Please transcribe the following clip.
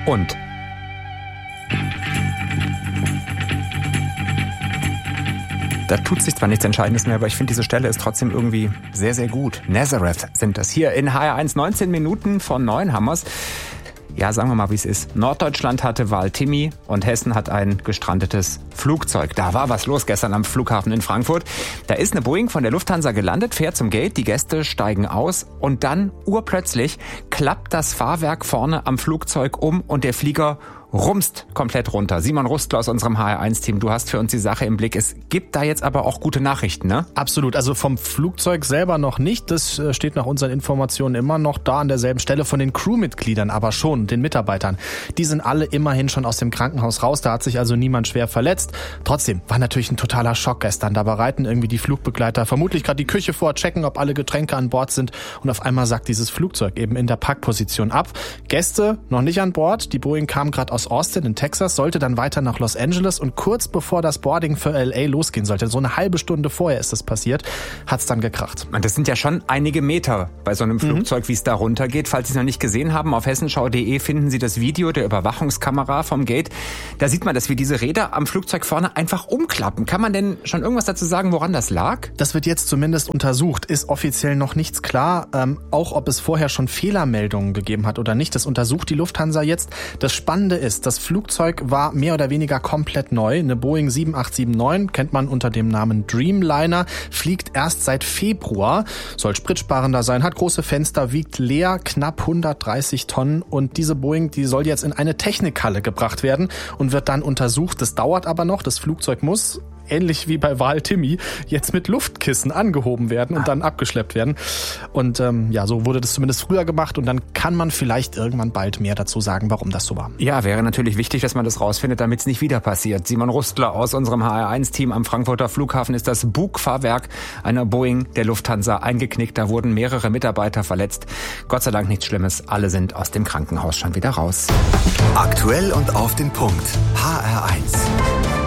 Und da tut sich zwar nichts Entscheidendes mehr, aber ich finde, diese Stelle ist trotzdem irgendwie sehr, sehr gut. Nazareth sind das hier in HR1, 19 Minuten von 9 haben wir's. Ja, sagen wir mal, wie es ist. Norddeutschland hatte Wahl-Timmy und Hessen hat ein gestrandetes Flugzeug. Da war was los gestern am Flughafen in Frankfurt. Da ist eine Boeing von der Lufthansa gelandet, fährt zum Gate, die Gäste steigen aus und dann urplötzlich klappt das Fahrwerk vorne am Flugzeug um und der Flieger rumst komplett runter. Simon Rustler aus unserem HR1-Team, du hast für uns die Sache im Blick. Es gibt da jetzt aber auch gute Nachrichten, ne? Absolut. Also vom Flugzeug selber noch nicht. Das steht nach unseren Informationen immer noch da an derselben Stelle. Von den Crewmitgliedern aber schon, den Mitarbeitern. Die sind alle immerhin schon aus dem Krankenhaus raus. Da hat sich also niemand schwer verletzt. Trotzdem war natürlich ein totaler Schock gestern. Da bereiten irgendwie die Flugbegleiter vermutlich gerade die Küche vor, checken, ob alle Getränke an Bord sind. Und auf einmal sagt dieses Flugzeug eben in der Parkposition ab. Gäste noch nicht an Bord. Die Boeing kam gerade aus Austin in Texas, sollte dann weiter nach Los Angeles und kurz bevor das Boarding für LA losgehen sollte, so eine halbe Stunde vorher ist es passiert, hat's dann gekracht. Und das sind ja schon einige Meter bei so einem Flugzeug, wie es da runtergeht. Falls Sie es noch nicht gesehen haben, auf hessenschau.de finden Sie das Video der Überwachungskamera vom Gate. Da sieht man, dass wir diese Räder am Flugzeug vorne einfach umklappen. Kann man denn schon irgendwas dazu sagen, woran das lag? Das wird jetzt zumindest untersucht. Ist offiziell noch nichts klar. Auch ob es vorher schon Fehlermeldungen gegeben hat oder nicht, das untersucht die Lufthansa jetzt. Das Spannende ist, das Flugzeug war mehr oder weniger komplett neu. Eine Boeing 7879, kennt man unter dem Namen Dreamliner, fliegt erst seit Februar, soll spritsparender sein, hat große Fenster, wiegt leer knapp 130 Tonnen und diese Boeing, die soll jetzt in eine Technikhalle gebracht werden und wird dann untersucht. Das dauert aber noch, das Flugzeug muss ähnlich wie bei Wahl-Timmy, jetzt mit Luftkissen angehoben werden und dann abgeschleppt werden. Und so wurde das zumindest früher gemacht und dann kann man vielleicht irgendwann bald mehr dazu sagen, warum das so war. Ja, wäre natürlich wichtig, dass man das rausfindet, damit es nicht wieder passiert. Simon Rustler aus unserem HR1-Team am Frankfurter Flughafen ist das Bugfahrwerk einer Boeing der Lufthansa eingeknickt. Da wurden mehrere Mitarbeiter verletzt. Gott sei Dank nichts Schlimmes. Alle sind aus dem Krankenhaus schon wieder raus. Aktuell und auf den Punkt. HR1.